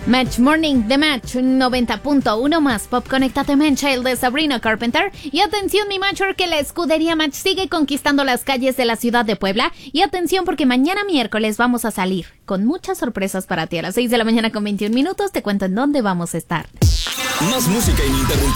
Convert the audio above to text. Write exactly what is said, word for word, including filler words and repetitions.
Match Morning de Match noventa punto uno más Pop. Conéctate, Manchild de Sabrina Carpenter. Y atención, mi Matcher, que la escudería Match sigue conquistando las calles de la ciudad de Puebla. Y atención, porque mañana miércoles vamos a salir con muchas sorpresas para ti. A las seis de la mañana con veintiún minutos te cuento en dónde vamos a estar. Más música ininterrumpida.